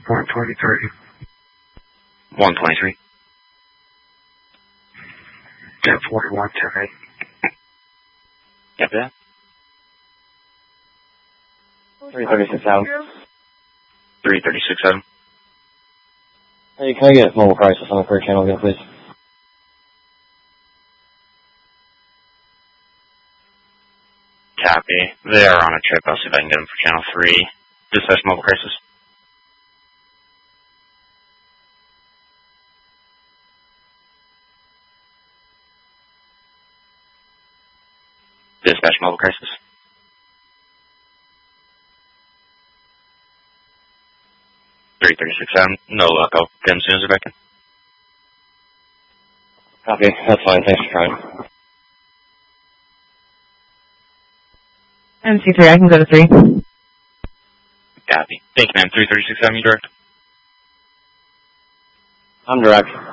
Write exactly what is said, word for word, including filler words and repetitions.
one twenty-three. one twenty-three. ten forty-one, ten eight. Copy that. three thirty-six seven. three thirty-six seven. Hey, can I get mobile crisis on the third channel again, please? Copy. They are on a trip. I'll see if I can get them for channel three. Dispatch mobile crisis. Dispatch mobile crisis. three thirty-six seven. No luck. I'll get them as soon as they're back in. Copy. That's fine. Thanks for trying. M C three, I can go to three. Copy. Thank you, ma'am. three thirty-six seven, you direct? I'm direct.